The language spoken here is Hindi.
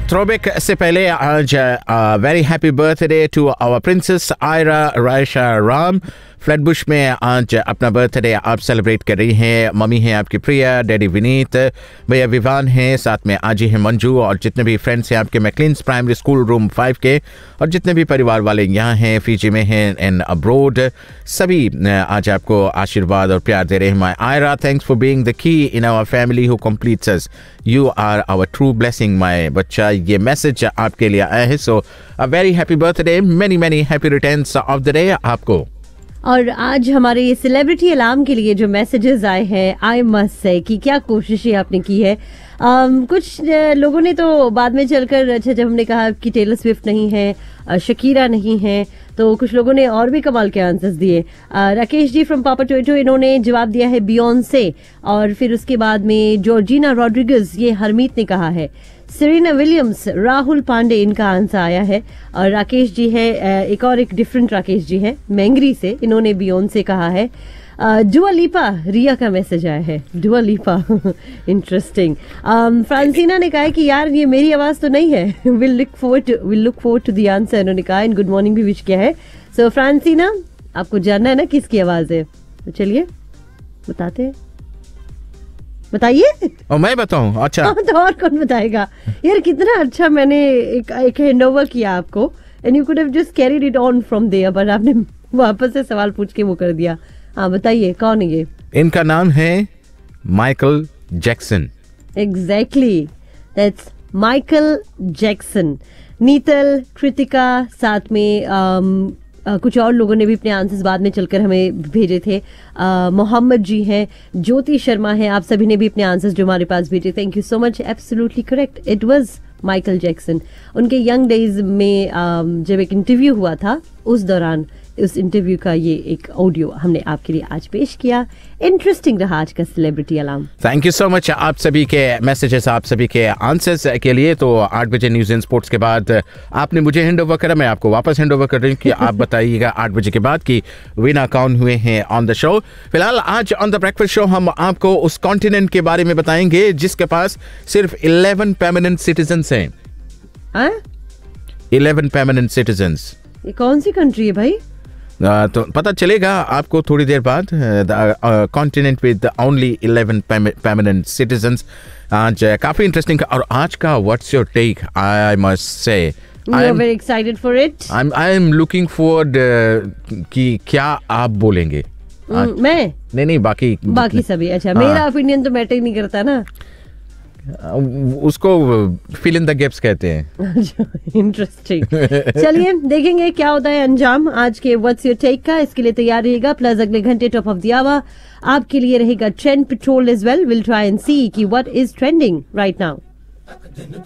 थ्रोबैक से पहले आज very happy birthday to our princess Ayra Raisha Ram. फ्लैटबुश में आज अपना बर्थडे आप सेलिब्रेट कर रही हैं। मम्मी हैं आपकी प्रिया, डैडी विनीत, भैया विवान हैं, साथ में आजी हैं मंजू, और जितने भी फ्रेंड्स हैं आपके मैकलिन्स प्राइमरी स्कूल रूम 5 के, और जितने भी परिवार वाले यहाँ हैं, फीजी में हैं एंड अब्रोड, सभी आज आपको आशीर्वाद और प्यार दे रहे हैं। My Ayra, thanks for being the key in our family who completes us. You are our true blessing my बच्चा। ये मैसेज आपके लिए आया है। सो a very happy birthday, many many happy returns of the day आपको। और आज हमारे ये सेलिब्रिटी अलार्म के लिए जो मैसेजेस आए हैं, आई मस्ट से कि क्या कोशिशें आपने की है। कुछ लोगों ने तो बाद में चलकर, अच्छा जब हमने कहा कि टेलर स्विफ्ट नहीं है, शकीरा नहीं है, तो कुछ लोगों ने और भी कमाल के आंसर्स दिए। राकेश जी फ्रॉम पापा टोयोटो, इन्होंने जवाब दिया है बियॉन्से, और फिर उसके बाद में जॉर्जिना रॉड्रिगेज, ये हरमीत ने कहा है। सेरेना विलियम्स, राहुल पांडे, इनका आंसर आया है। और राकेश जी है, एक डिफरेंट राकेश जी है मैंगरी से, इन्होंने बियॉन्से कहा है। डुआ लिपा, रिया का मैसेज आया है, डुआ लिपा इंटरेस्टिंग। फ्रांसीना ने कहा है कि यार ये मेरी आवाज तो नहीं है। Will look forward to the answer, उन्होंने कहा। एंड गुड मॉर्निंग भी विश किया है। सो फ्रांसीना, आपको जानना है ना किसकी आवाज है, तो चलिए बताते हैं। बताइए। और मैं बताऊं? अच्छा तो और कौन बताएगा यार। कितना अच्छा मैंने एक हैंडओवर किया आपको, and you could have just carried it on from there, but आपने वापस से सवाल पूछ के वो कर दिया। हाँ बताइए, कौन है ये? इनका नाम है Michael Jackson. Exactly, that's Michael Jackson. नीतल, Kritika, साथ में कुछ और लोगों ने भी अपने आंसर्स बाद में चलकर हमें भेजे थे। मोहम्मद जी हैं, ज्योति शर्मा है, आप सभी ने भी अपने आंसर्स जो हमारे पास भेजे, thank you so much. Absolutely correct, it was Michael Jackson. उनके यंग डेज में जब एक इंटरव्यू हुआ था, उस दौरान उस इंटरव्यू का ये एक ऑडियो हमने आपके लिए आज पेश किया। इंटरेस्टिंग रहा आज का celebrity alarm. Thank you so much आप सभी के मैसेजेस, आप सभी के आंसर्स के लिए। तो 8 बजे न्यूज एंड स्पोर्ट्स के बाद आपने मुझे हैंड ओवर करा, मैं आपको वापस हैंड ओवर कर रही हूँ कि आप बताइएगा 8 बजे के बाद कि विनर कौन हुए हैं ऑन द शो। फिलहाल आज ऑन द ब्रेकफास्ट शो हम आपको उस कॉन्टिनेंट के बारे में बताएंगे जिसके पास सिर्फ 11 परमानेंट सिटीजन्स हैं। 11 परमानेंट सिटीजन्स। ये कौन सी कंट्री है भाई? तो पता चलेगा आपको थोड़ी देर बाद। Continent with only 11 permanent citizens. आज काफी इंटरेस्टिंग। और आज का what's your take, I must say you are very excited for it. I am looking forward कि क्या आप बोलेंगे। मैं नहीं बाकी सभी। अच्छा, मेरा ओपिनियन तो मैटर नहीं करता ना, उसको फिल इन द गैप्स कहते हैं। इंटरेस्टिंग। चलिए देखेंगे क्या होता है अंजाम आज के व्हाट्स योर टेक का। इसके लिए तैयार रहिएगा। प्लस अगले घंटे टॉप ऑफ द आवर आपके लिए रहेगा trend petrol as well. Will try and सी कि what is trending right now.